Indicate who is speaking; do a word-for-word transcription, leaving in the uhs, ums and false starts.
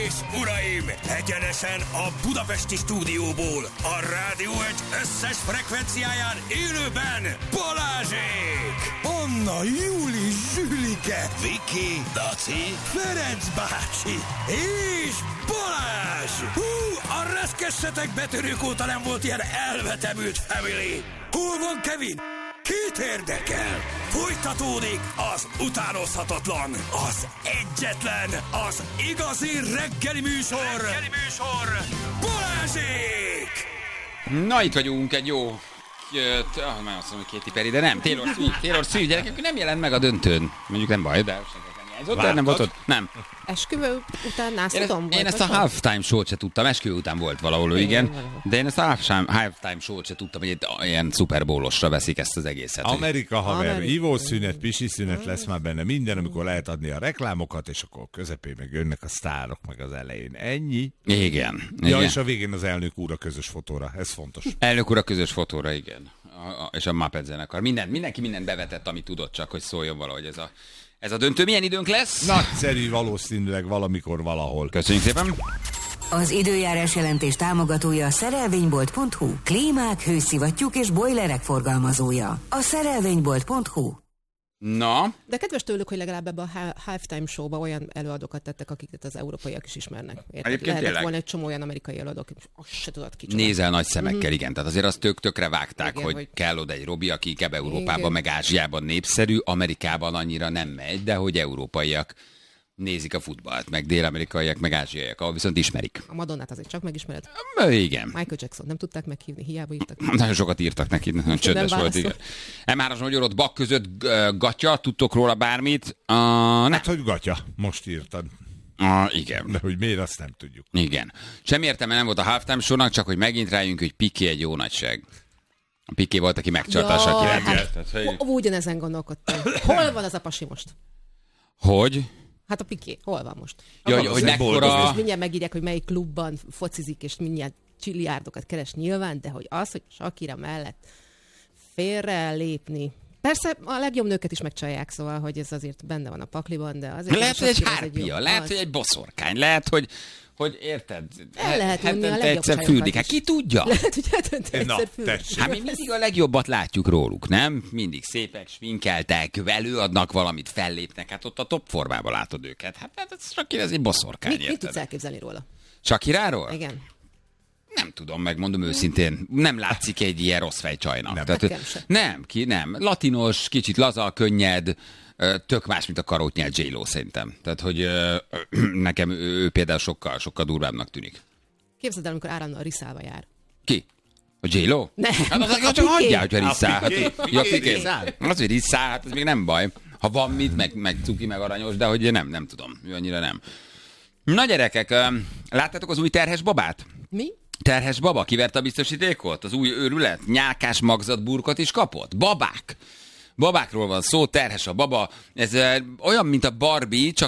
Speaker 1: és uraim, egyenesen a budapesti stúdióból, a Rádió egy összes frekvenciáján élőben Balázsék! Anna, Júli, Zsülike, Viki, Daci, Ferenc bácsi és Balázs! Hú, a reszkessetek betörők óta nem volt ilyen elvetemült family! Hol van Kevin? Kit érdekel? Folytatódik az utánozhatatlan, az egyetlen, az igazi reggeli műsor, reggeli műsor, Balázsék!
Speaker 2: Na, itt vagyunk egy jó... Jött, ah, már azt mondom, hogy Katy Perry, de nem, Taylor Swift, Taylor Swift, gyerekek, nem jelent meg a döntőn. Mondjuk nem baj, de nem hiányzott, nem volt ott, nem.
Speaker 3: Esküvő után nászodom volt?
Speaker 2: Én ezt a halftime show-t se tudtam, esküvő után volt valahol, igen, igen, de én ezt a halftime show-t se tudtam, hogy itt ilyen Super Bowl-osra veszik ezt az egészet.
Speaker 4: Amerika haver,
Speaker 3: Amerika.
Speaker 4: ivószünet, pisi-szünet lesz már benne minden, amikor lehet adni a reklámokat, és akkor közepén meg jönnek a sztárok, meg az elején. Ennyi.
Speaker 2: Igen.
Speaker 4: Ja,
Speaker 2: igen.
Speaker 4: és a végén az elnök úr a közös fotóra, ez fontos.
Speaker 2: Elnök úr a közös fotóra, igen. A, a, és a Muppet zenekar. Minden, mindenki mindent bevetett, amit tudott, csak hogy szóljon valahogy ez a, ez a döntő. Milyen időnk lesz?
Speaker 4: Nagyszerű, valószínűleg valamikor valahol.
Speaker 2: Köszönjük szépen.
Speaker 5: Az időjárás jelentés támogatója a szerelvénybolt pont hu. Klímák, hőszivattyúk és bojlerek forgalmazója. A szerelvénybolt pont hu.
Speaker 2: Na.
Speaker 3: De kedves tőlük, hogy legalább ebbe a halftime showba olyan előadókat tettek, akiket az európaiak is ismernek. Lehetett volna egy csomó olyan amerikai előadók, azt se tudod kicsoda.
Speaker 2: Nézel nagy szemekkel, mm-hmm. igen. Tehát azért azt tök tökre vágták, igen, hogy, hogy kell oda egy Robi, aki inkább Európában, igen. meg Ázsiában népszerű, Amerikában annyira nem megy, de hogy európaiak nézik a futballt, meg dél-amerikaiak, meg ázsiaiak, ahol viszont ismerik.
Speaker 3: A Madonnát azért csak megismered.
Speaker 2: Igen.
Speaker 3: Michael Jackson nem tudták meghívni, hiába írtak.
Speaker 2: Nagyon sokat írtak neki, nagyon csöndes volt, igen. em hármas magyarod bak között gatya, tudtok róla bármit? Uh,
Speaker 4: hát, ne. hogy gatya, most írtad.
Speaker 2: Uh, igen.
Speaker 4: De hogy miért, azt nem tudjuk.
Speaker 2: Igen. Semmi értelme nem volt a halftime show-nak, csak hogy megint rájönk, hogy Piqué egy jó nagyság. A Piqué volt, aki megcsalta a Shakirát.
Speaker 3: Hát, hogy... ugyanezen gondolkodtam. Hol van az a pasi most?
Speaker 2: Hogy?
Speaker 3: Hát a Piqué, hol van most?
Speaker 2: Jaj, hogy mekkora...
Speaker 3: És mindjárt megírják, hogy melyik klubban focizik, és mindjárt csilliárdokat keres nyilván, de hogy az, hogy Shakira mellett félre lépni. Persze a legjobb nőket is megcsalják, szóval, hogy ez azért benne van a pakliban, de azért...
Speaker 2: Lehet, hogy egy hárpia, lehet, az... hogy egy boszorkány, lehet, hogy hogy érted?
Speaker 3: El lehet unni a legjobb
Speaker 2: egyszer fürdik. Hát ki tudja?
Speaker 3: Lehet, hogy hetente egyszer fürdik.
Speaker 2: Hát mi mindig a legjobbat látjuk róluk, nem? Mindig szépek, sminkeltek, előadnak valamit, fellépnek. Hát ott a top formában látod őket. Hát, hát ez csak ez egy boszorkány,
Speaker 3: mit,
Speaker 2: érted?
Speaker 3: mit tudsz elképzelni róla?
Speaker 2: Shakiráról?
Speaker 3: Igen.
Speaker 2: Nem tudom, megmondom őszintén. Nem látszik egy ilyen rossz fejcsajnak.
Speaker 4: Nem.
Speaker 2: Tehát, nem, ki, nem. Latinos, kicsit laza, könnyed, tök más, mint a karótnyelt J-Lo szerintem. Tehát, hogy ö, nekem ő például sokkal, sokkal durvábbnak tűnik.
Speaker 3: Képzeld el, amikor áramlóan riszálva jár.
Speaker 2: Ki? A J-Lo?
Speaker 3: Nem.
Speaker 2: Hát az, az csak hagyjál, hogyha riszál. Hát, ja, Piqué. Az, hogy riszál, hát ez még nem baj. Ha van mit, meg, meg cuki, meg aranyos, de hogy nem, nem tudom. Ő annyira nem. Na gyerekek, láttátok az új terhes babát?
Speaker 3: Mi?
Speaker 2: Terhes baba kiverte a biztosítékot? Az új őrület? Nyálkás magzatburkot is kapott? Babák! Babákról van szó, terhes a baba. Ez ö, olyan, mint a Barbie, csak